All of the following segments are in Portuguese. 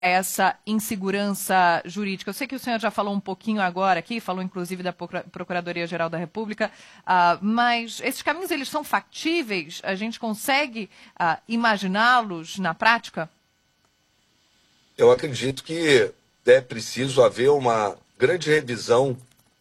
essa insegurança jurídica? Eu sei que o senhor já falou um pouquinho agora aqui, falou inclusive da Procuradoria-Geral da República, mas esses caminhos, eles são factíveis? A gente consegue imaginá-los na prática? Eu acredito que é preciso haver uma grande revisão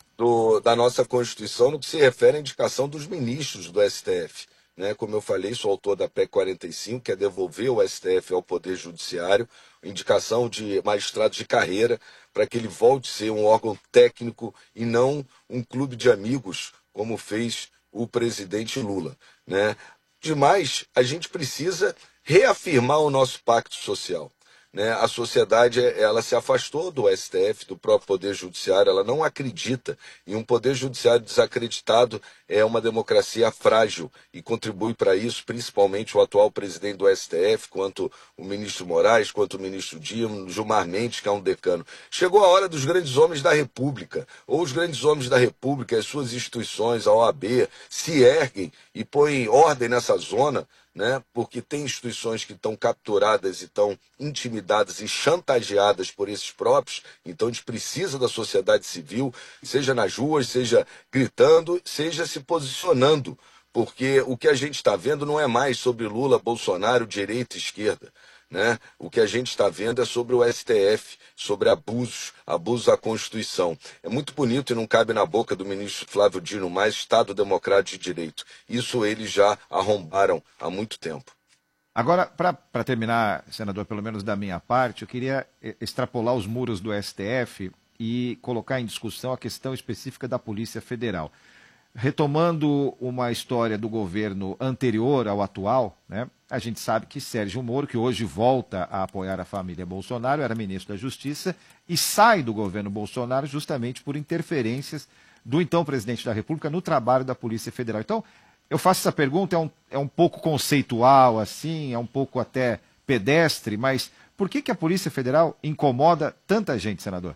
da nossa Constituição no que se refere à indicação dos ministros do STF. Né? Como eu falei, sou autor da PEC 45, que é devolver o STF ao Poder Judiciário, indicação de magistrados de carreira, para que ele volte a ser um órgão técnico e não um clube de amigos, como fez o presidente Lula. Né? Demais, a gente precisa reafirmar o nosso pacto social. Né? A sociedade ela se afastou do STF, do próprio Poder Judiciário, ela não acredita em um Poder Judiciário desacreditado, é uma democracia frágil e contribui para isso principalmente o atual presidente do STF, quanto o ministro Moraes, quanto o ministro Gilmar Mendes, que é um decano. Chegou a hora dos grandes homens da República, ou os grandes homens da República, as suas instituições, a OAB, se erguem e põem ordem nessa zona, né? Porque tem instituições que estão capturadas e estão intimidadas e chantageadas por esses próprios, então a gente precisa da sociedade civil, seja nas ruas, seja gritando, seja se posicionando, porque o que a gente está vendo não é mais sobre Lula, Bolsonaro, direita e esquerda. Né? O que a gente está vendo é sobre o STF, sobre abusos da Constituição. É muito bonito e não cabe na boca do ministro Flávio Dino mais Estado Democrático de Direito. Isso eles já arrombaram há muito tempo. Agora, para terminar, senador, pelo menos da minha parte, eu queria extrapolar os muros do STF e colocar em discussão a questão específica da Polícia Federal. Retomando uma história do governo anterior ao atual, né, a gente sabe que Sérgio Moro, que hoje volta a apoiar a família Bolsonaro, era ministro da Justiça e sai do governo Bolsonaro justamente por interferências do então presidente da República no trabalho da Polícia Federal. Então, eu faço essa pergunta, é um pouco conceitual, assim, é um pouco até pedestre, mas por que a Polícia Federal incomoda tanta gente, senador?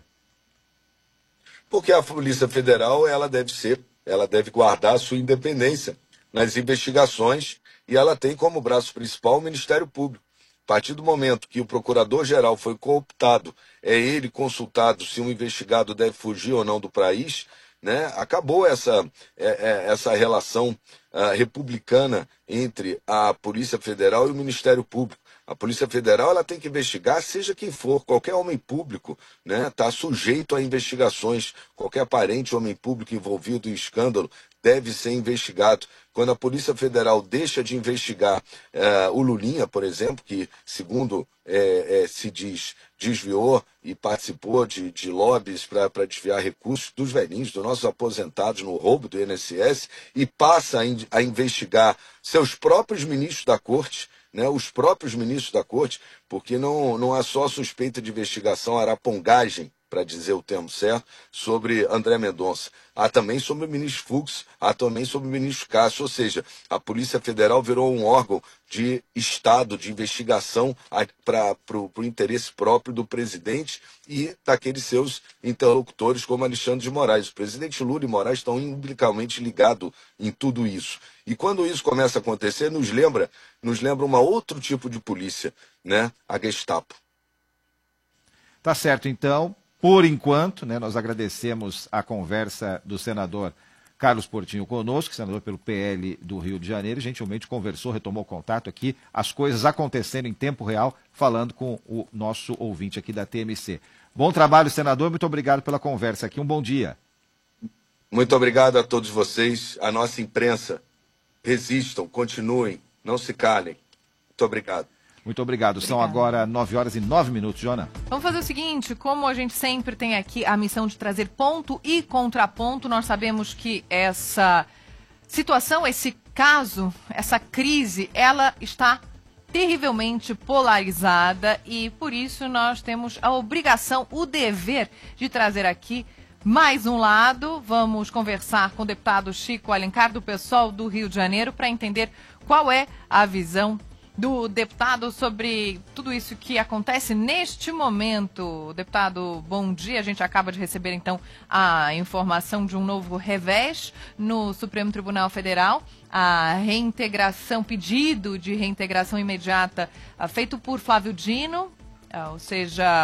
Porque a Polícia Federal ela deve guardar a sua independência nas investigações e ela tem como braço principal o Ministério Público. A partir do momento que o procurador-geral foi cooptado, é ele consultado se um investigado deve fugir ou não do país, né? Acabou essa relação republicana entre a Polícia Federal e o Ministério Público. A Polícia Federal ela tem que investigar, seja quem for, qualquer homem público, né, está sujeito a investigações. Qualquer parente homem público envolvido em escândalo deve ser investigado. Quando a Polícia Federal deixa de investigar o Lulinha, por exemplo, que, segundo se diz, desviou e participou de lobbies para desviar recursos dos velhinhos, dos nossos aposentados no roubo do INSS, e passa a investigar seus próprios ministros da Corte, né, os próprios ministros da Corte, porque não há só suspeita de investigação, arapongagem, para dizer o termo certo, sobre André Mendonça. Há também sobre o ministro Fux, há também sobre o ministro Cássio, ou seja, a Polícia Federal virou um órgão de Estado, de investigação para o interesse próprio do presidente e daqueles seus interlocutores como Alexandre de Moraes. O presidente Lula e Moraes estão umbilicalmente ligados em tudo isso. E quando isso começa a acontecer, nos lembra um outro tipo de polícia, né? A Gestapo. Tá certo, então. Por enquanto, né, nós agradecemos a conversa do senador Carlos Portinho conosco, senador pelo PL do Rio de Janeiro, gentilmente conversou, retomou contato aqui, as coisas acontecendo em tempo real, falando com o nosso ouvinte aqui da TMC. Bom trabalho, senador, muito obrigado pela conversa aqui, um bom dia. Muito obrigado a todos vocês, a nossa imprensa, resistam, continuem, não se calem. Muito obrigado. Muito obrigado. São agora 9h09, Jona. Vamos fazer o seguinte, como a gente sempre tem aqui a missão de trazer ponto e contraponto, nós sabemos que essa situação, esse caso, essa crise, ela está terrivelmente polarizada e por isso nós temos a obrigação, o dever de trazer aqui mais um lado. Vamos conversar com o deputado Chico Alencar, do PSOL do Rio de Janeiro, para entender qual é a visão do deputado sobre tudo isso que acontece neste momento. Deputado, bom dia. A gente acaba de receber, então, a informação de um novo revés no Supremo Tribunal Federal. A reintegração, pedido de reintegração imediata feito por Flávio Dino, ou seja,